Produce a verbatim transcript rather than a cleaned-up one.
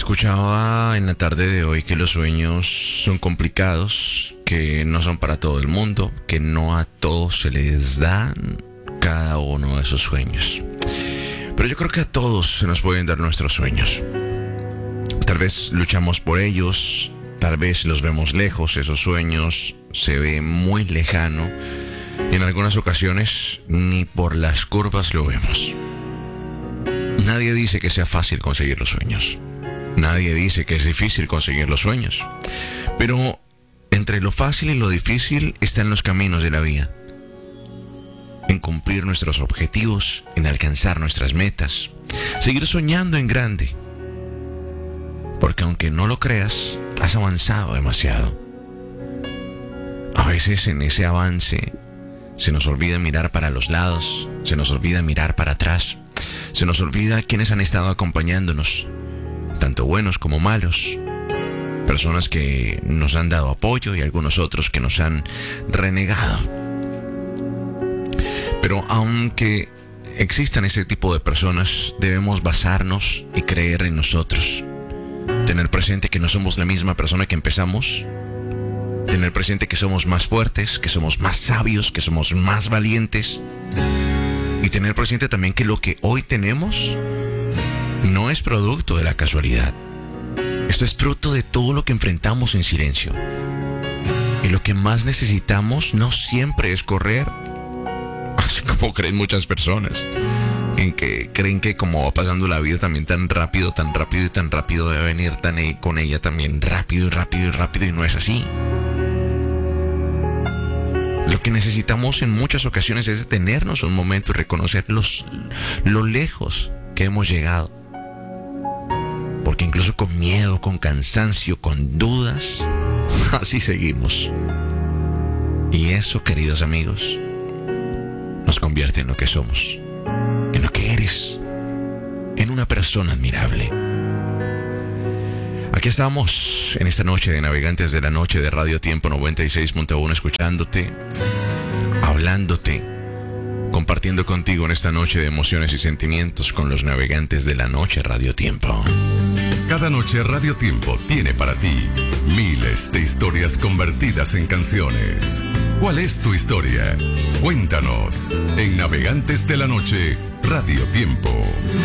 escuchaba en la tarde de hoy que los sueños son complicados, que no son para todo el mundo, que no a todos se les dan cada uno de esos sueños. Pero yo creo que a todos se nos pueden dar nuestros sueños. Tal vez luchamos por ellos, tal vez los vemos lejos, esos sueños se ven muy lejano y en algunas ocasiones ni por las curvas lo vemos. Nadie dice que sea fácil conseguir los sueños. Nadie dice que es difícil conseguir los sueños. Pero entre lo fácil y lo difícil están los caminos de la vida. En cumplir nuestros objetivos, en alcanzar nuestras metas, seguir soñando en grande. Porque aunque no lo creas, has avanzado demasiado. A veces en ese avance se nos olvida mirar para los lados, se nos olvida mirar para atrás, se nos olvida quienes han estado acompañándonos, tanto buenos como malos, personas que nos han dado apoyo y algunos otros que nos han renegado. Pero aunque existan ese tipo de personas, debemos basarnos y creer en nosotros. Tener presente que no somos la misma persona que empezamos. Tener presente que somos más fuertes, que somos más sabios, que somos más valientes. Y tener presente también que lo que hoy tenemos no es producto de la casualidad. Esto es fruto de todo lo que enfrentamos en silencio. Y lo que más necesitamos no siempre es correr, así como creen muchas personas, en que creen que como va pasando la vida también tan rápido, tan rápido y tan rápido debe venir tan e- con ella también rápido y rápido y rápido, y no es así. Lo que necesitamos en muchas ocasiones es detenernos un momento y reconocer los, lo lejos que hemos llegado. Porque incluso con miedo, con cansancio, con dudas, así seguimos. Y eso, queridos amigos, nos convierte en lo que somos, en lo que eres, en una persona admirable. Aquí estamos en esta noche de Navegantes de la Noche de Radio Tiempo noventa y seis punto uno, escuchándote, hablándote, compartiendo contigo en esta noche de emociones y sentimientos con los Navegantes de la Noche Radio Tiempo. Cada noche Radio Tiempo tiene para ti miles de historias convertidas en canciones. ¿Cuál es tu historia? Cuéntanos en Navegantes de la Noche Radio Tiempo.